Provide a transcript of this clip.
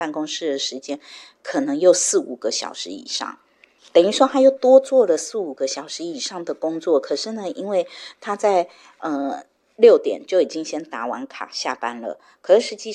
办公室的时间可能又4-5个小时以上，等于说他又多做了4-5个小时以上的工作。可是呢，因为他在6点就已经先打完卡下班了，可是实际